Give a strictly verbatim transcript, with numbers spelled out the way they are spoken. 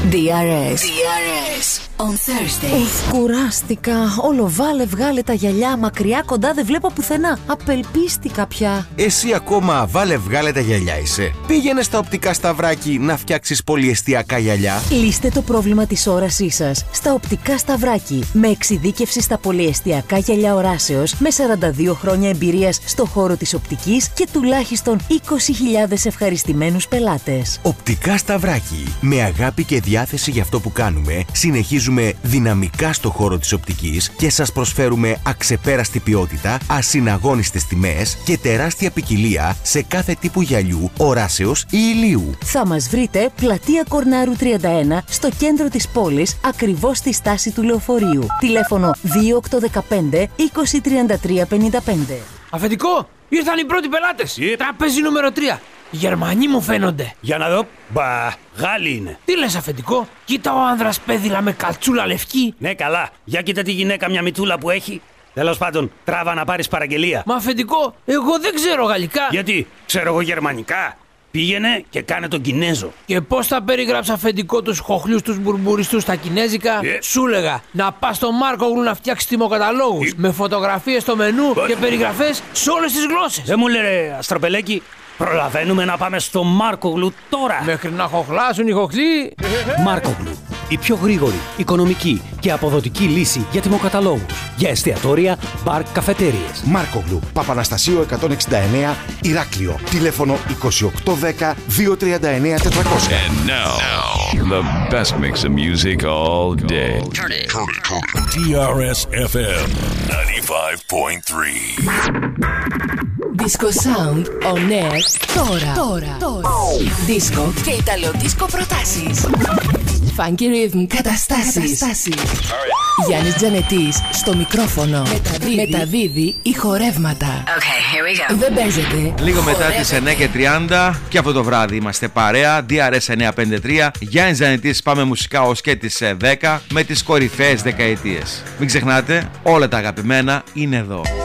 ντι αρ ες. ντι αρ ες on Thursday. Ουφ, κουράστηκα. Όλο βάλε βγάλε τα γυαλιά. Μακριά κοντά δεν βλέπω πουθενά. Απελπίστηκα πια. Εσύ ακόμα βάλε βγάλε τα γυαλιά είσαι. Πήγαινε στα οπτικά Σταυράκι να φτιάξεις πολυεστιακά γυαλιά. Λύστε το πρόβλημα της όρασής σας στα οπτικά Σταυράκι. Με εξειδίκευση στα πολυεστιακά γυαλιά οράσεως, με σαράντα δύο χρόνια εμπειρίας στο χώρο της οπτικής και τουλάχιστον είκοσι χιλιάδες ευχαριστημένους πελάτες. Οπτικά Σταυράκι. Με αγάπη και διάθεση για αυτό που κάνουμε, συνεχίζουμε δυναμικά στο χώρο της οπτικής και σας προσφέρουμε αξεπέραστη ποιότητα, ασυναγώνιστες τιμές και τεράστια ποικιλία σε κάθε τύπου γυαλιού, οράσεως ή ηλίου. Θα μας βρείτε πλατεία Κορνάρου τριάντα ένα στο κέντρο της πόλης, ακριβώς στη στάση του λεωφορείου. Τηλέφωνο δύο οκτώ ένα πέντε είκοσι τριάντα τρία πενήντα πέντε. Αφεντικό, ήρθαν οι πρώτοι πελάτες. Τι? Τραπέζι νούμερο τρία. Γερμανοί μου φαίνονται. Για να δω. Μπα, Γάλλοι είναι. Τι λες, αφεντικό? Κοίτα ο άνδρας πέδιλα με καλτσούλα λευκή. Ναι, καλά. Για κοίτα τη γυναίκα μια μητούλα που έχει. Τέλος πάντων, τράβα να πάρεις παραγγελία. Μα αφεντικό, εγώ δεν ξέρω γαλλικά. Γιατί, ξέρω εγώ γερμανικά. Πήγαινε και κάνε τον Κινέζο. Και πώς θα περιγράψει, αφεντικό, τους χοχλιούς τους μπουρμπουριστούς στα κινέζικα? Yeah. Σου έλεγα να πας στο Μάρκογλου να φτιάξει τιμοκαταλόγους Yeah. με φωτογραφίες στο μενού But... και περιγραφές σε όλες τις γλώσσες. Δεν μου λέει, Αστροπελέκη, προλαβαίνουμε να πάμε στο Μάρκογλου τώρα. Μέχρι να χοχλάσουν οι χοχλοί. Μάρκογλου. Η πιο γρήγορη, οικονομική και αποδοτική λύση για τιμοκαταλόγους. Για εστιατόρια, μπαρ, καφετέριες. Μάρκογλου, Παπαναστασίου εκατόν εξήντα εννέα, Ηράκλειο. Τηλέφωνο είκοσι οκτώ δέκα δύο τριάντα εννέα τετρακόσια. And now, now, the best mix of music all day. Turn it. ντι αρ ες εφ εμ ninety-five point three. Disco Sound on air τώρα. Τώρα. Τώρα. Disco και Ιταλο-δίσκο προτάσεις. Funky Rhythm καταστάσεις. καταστάσεις. Γιάννης Τζανετής στο μικρόφωνο. Μεταδίδει, Μεταδίδει ηχορεύματα. Okay, here we go. Δεν παίζεται. Λίγο μετά τις εννιά και τριάντα και αυτό το βράδυ είμαστε παρέα. ντι αρ ες εννιακόσια πενήντα τρία. Γιάννης Τζανετής, πάμε μουσικά ως και τις δέκα με τις κορυφαίες δεκαετίες. Μην ξεχνάτε, όλα τα αγαπημένα είναι εδώ.